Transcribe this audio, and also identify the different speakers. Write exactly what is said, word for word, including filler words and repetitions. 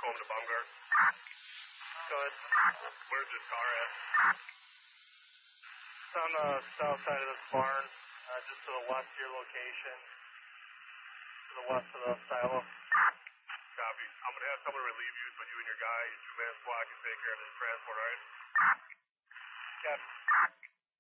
Speaker 1: home to Baumgart.
Speaker 2: Go ahead.
Speaker 1: Where's this car at?
Speaker 2: It's on the south side of this barn, uh, just to the west of your location, to the west of the silo.
Speaker 1: Copy. I'm going to have someone relieve you so you and your guy, your two-man squad, can take care of this transport, all right?
Speaker 2: Captain.